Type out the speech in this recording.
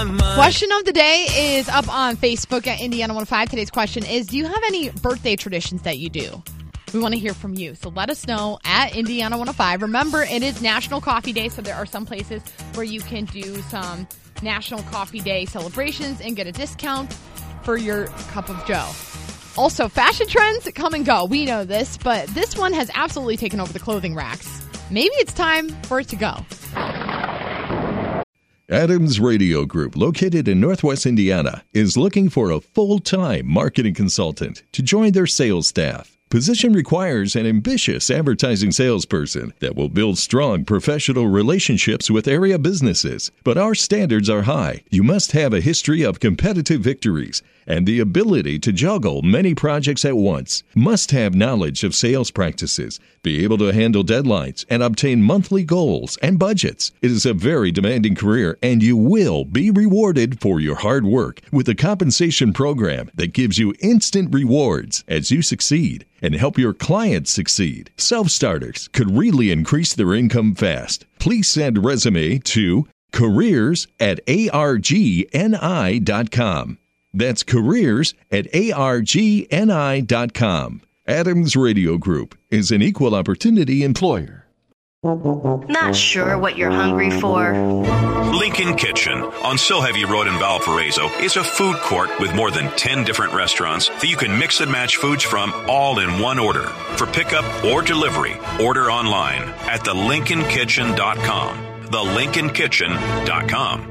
Question of the day is up on Facebook at Indiana 105. Today's question is, do you have any birthday traditions that you do? We want to hear from you. So let us know at Indiana 105. Remember, it is National Coffee Day, so there are some places where you can do some National Coffee Day celebrations and get a discount for your cup of joe. Also, fashion trends come and go. We know this, but this one has absolutely taken over the clothing racks. Maybe it's time for it to go. Adams Radio Group, located in Northwest Indiana, is looking for a full-time marketing consultant to join their sales staff. Position requires an ambitious advertising salesperson that will build strong professional relationships with area businesses. But our standards are high. You must have a history of competitive victories and the ability to juggle many projects at once. Must have knowledge of sales practices, be able to handle deadlines, and obtain monthly goals and budgets. It is a very demanding career, and you will be rewarded for your hard work with a compensation program that gives you instant rewards as you succeed and help your clients succeed. Self-starters could really increase their income fast. Please send a resume to careers@argni.com. That's careers@argni.com. Adams Radio Group is an equal opportunity employer. Not sure what you're hungry for? Lincoln Kitchen on So Heavy Road in Valparaiso is a food court with more than 10 different restaurants that you can mix and match foods from all in one order. For pickup or delivery, order online at thelincolnkitchen.com. thelincolnkitchen.com.